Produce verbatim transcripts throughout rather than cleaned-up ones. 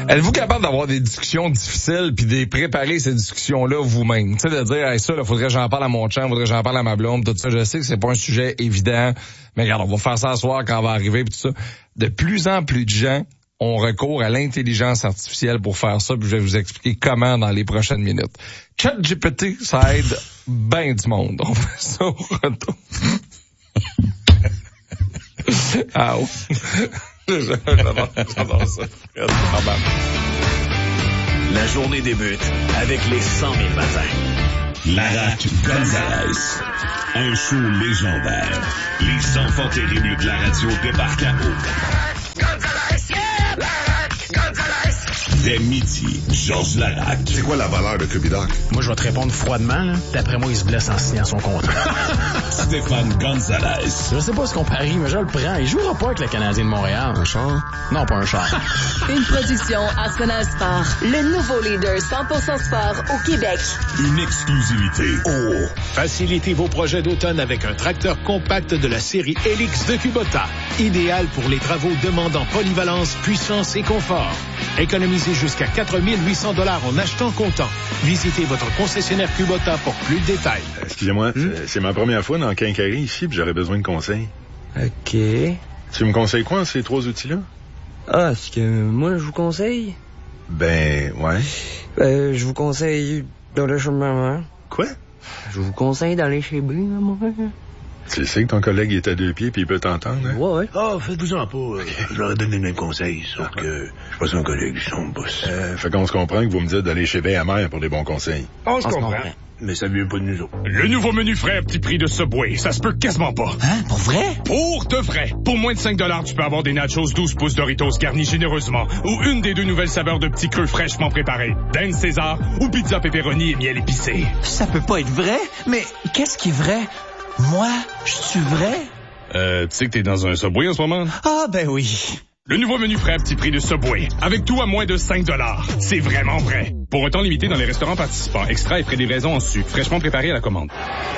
Êtes-vous capable d'avoir des discussions difficiles puis de préparer ces discussions-là vous-même? Tu sais, de dire, hey, ça, là, faudrait que j'en parle à mon chum, faudrait que j'en parle à ma blonde, tout ça. Je sais que c'est pas un sujet évident, mais regarde, on va faire ça ce soir quand on va arriver puis tout ça. De plus en plus de gens ont recours à l'intelligence artificielle pour faire ça, puis je vais vous expliquer comment dans les prochaines minutes. ChatGPT, ça aide bien du monde. On fait ça au retour. Ah oh. J'adore, j'adore ça. La journée débute avec les cent mille matins. Larac Gonzalez. Un show légendaire. Les enfants terribles de la radio débarquent à eau. Gonzalez, yeah! Larac Gonzalez. Dès midi, Georges Larac. C'est quoi la valeur de Cubidoc? Moi, je vais te répondre froidement, là. D'après moi, il se blesse en signant son contrat. Stéphane Gonzalez. Je sais pas ce qu'on parie, mais je le prends. Il jouera pas avec le Canadien de Montréal. Un char? Non, pas un char. Une production Arsenal Sport. Le nouveau leader cent pour cent sport au Québec. Une exclusivité. Oh! Facilitez vos projets d'automne avec un tracteur compact de la série Helix de Kubota. Idéal pour les travaux demandant polyvalence, puissance et confort. Économisez jusqu'à quatre mille huit cents dollars en achetant comptant. Visitez votre concessionnaire Kubota pour plus de détails. Excusez-moi, hmm? c'est, c'est ma première fois dans le Quincaillerie ici, puis j'aurais besoin de conseils. OK. Tu me conseilles quoi, ces trois outils-là? Ah, ce que moi, je vous conseille? Ben, ouais. Euh, je vous conseille d'aller chez maman. Quoi? Je vous conseille d'aller chez B, maman. Tu sais que ton collègue est à deux pieds puis il peut t'entendre, hein? Ouais, ouais. Ah, oh, faites-vous-en pas. Euh, je leur ai donné le même conseil, sauf ah, que je suis pas son collègue, je suis son boss. Euh, fait qu'on se comprend que vous me dites d'aller chez B à mère pour des bons conseils. On se comprend. comprend. Mais ça vient pas de nous autres. Le nouveau menu frais à petit prix de Subway, ça se peut quasiment pas. Hein? Pour vrai? Pour de vrai. Pour moins de cinq dollars, tu peux avoir des nachos douze pouces Doritos garnis généreusement ou une des deux nouvelles saveurs de petits creux fraîchement préparés. Dinde César ou pizza pepperoni et miel épicé. Ça peut pas être vrai? Mais qu'est-ce qui est vrai? Moi, je suis vrai? Euh, tu sais que t'es dans un Subway en ce moment? Ah, ben oui. Le nouveau menu frais à petit prix de Subway. Avec tout à moins de cinq dollars. C'est vraiment vrai. Pour un temps limité dans les restaurants participants. Extra et frais de livraison en sucre. Fraîchement préparé à la commande.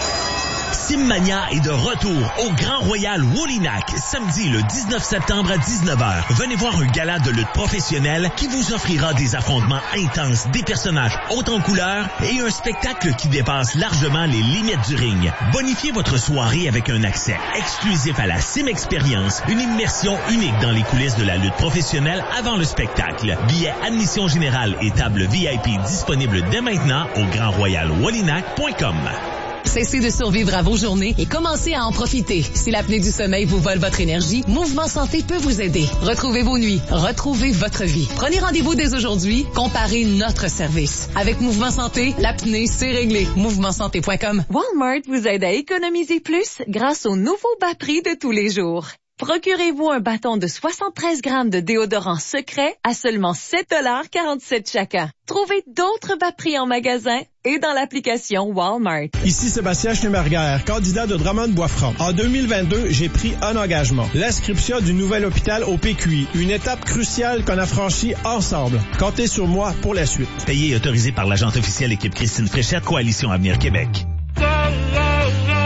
Simmania est de retour au Grand Royal Woolinac, samedi le dix-neuf septembre à dix-neuf heures. Venez voir un gala de lutte professionnelle qui vous offrira des affrontements intenses, des personnages hauts en couleur et un spectacle qui dépasse largement les limites du ring. Bonifiez votre soirée avec un accès exclusif à la Sim Experience, une immersion unique dans les coulisses de la lutte professionnelle avant le spectacle. Billets admission générale et table V I P disponibles dès maintenant au grand royal woolinac point com. Cessez de survivre à vos journées et commencez à en profiter. Si l'apnée du sommeil vous vole votre énergie, Mouvement Santé peut vous aider. Retrouvez vos nuits, retrouvez votre vie. Prenez rendez-vous dès aujourd'hui, comparez notre service. Avec Mouvement Santé, l'apnée, c'est réglé. mouvement santé point com. Walmart vous aide à économiser plus grâce au nouveau bas prix de tous les jours. Procurez-vous un bâton de soixante-treize grammes de déodorant secret à seulement sept dollars quarante-sept chacun. Trouvez d'autres bas prix en magasin et dans l'application Walmart. Ici Sébastien Schneeberger, candidat de Drummond-Boisfranc. En deux mille vingt-deux, j'ai pris un engagement. L'inscription du nouvel hôpital au P Q I. Une étape cruciale qu'on a franchie ensemble. Comptez sur moi pour la suite. Payé et autorisé par l'agente officielle équipe Christine Fréchette, Coalition Avenir Québec. Yeah, yeah,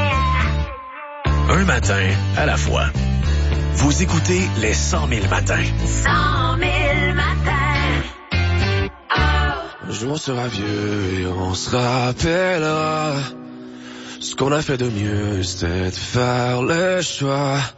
yeah. Un matin à la fois. Vous écoutez les cent mille matins. cent mille matins. Oh. Un jour on sera vieux et on se rappellera. Ce qu'on a fait de mieux, c'était de faire le choix